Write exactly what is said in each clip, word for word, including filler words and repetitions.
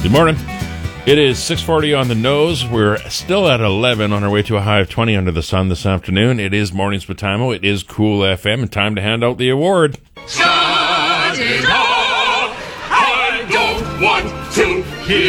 Good morning. It is six forty on the nose. We're still at eleven on our way to a high of twenty under the sun this afternoon. It is Mornings with Timo. It is Cool F M, and time to hand out the award. Shut it off! I don't want to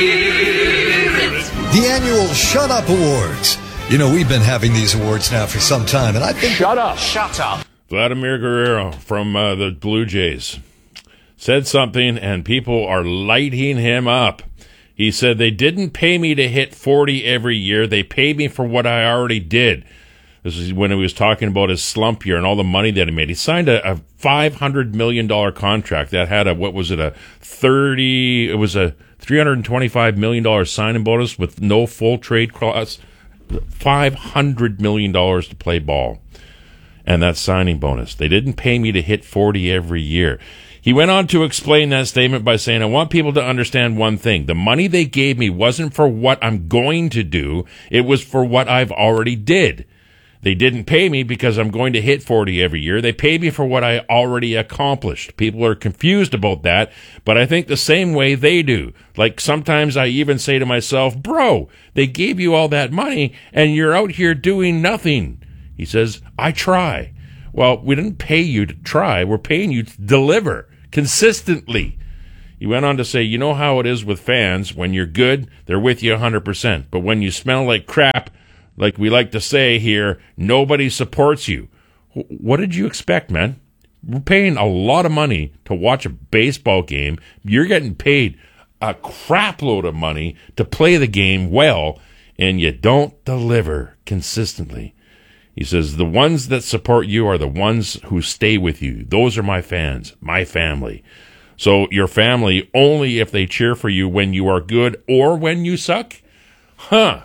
hear it! The annual Shut Up Awards. You know, we've been having these awards now for some time, and I think... Shut up! Shut up! Vladimir Guerrero from uh, the Blue Jays said something, and people are lighting him up. He said, they didn't pay me to hit forty every year. They paid me for what I already did. This is when he was talking about his slump year and all the money that he made. He signed a, a five hundred million dollars contract that had a, what was it, a thirty, it was a three hundred twenty-five million dollars signing bonus with no full trade clause. five hundred million dollars to play ball. And that signing bonus. They didn't pay me to hit forty every year. He went on to explain that statement by saying, I want people to understand one thing. The money they gave me wasn't for what I'm going to do. It was for what I've already did. They didn't pay me because I'm going to hit forty every year. They paid me for what I already accomplished. People are confused about that, but I think the same way they do. Like sometimes I even say to myself, bro, they gave you all that money and you're out here doing nothing. He says, I try. Well, we didn't pay you to try. We're paying you to deliver consistently. He went on to say, you know how it is with fans. When you're good, they're with you one hundred percent. But when you smell like crap, like we like to say here, nobody supports you. What did you expect, man? We're paying a lot of money to watch a baseball game. You're getting paid a crap load of money to play the game well, and you don't deliver consistently. He says, the ones that support you are the ones who stay with you. Those are my fans, my family. So your family only if they cheer for you when you are good or when you suck? Huh.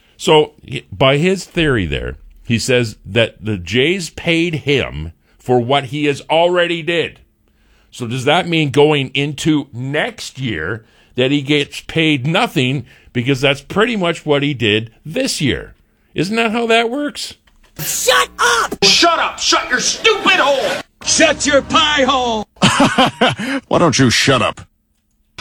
So by his theory there, he says that the Jays paid him for what he has already did. So does that mean going into next year that he gets paid nothing because that's pretty much what he did this year? Isn't that how that works? Shut up! Shut up! Shut your stupid hole! Shut your pie hole! Why don't you shut up?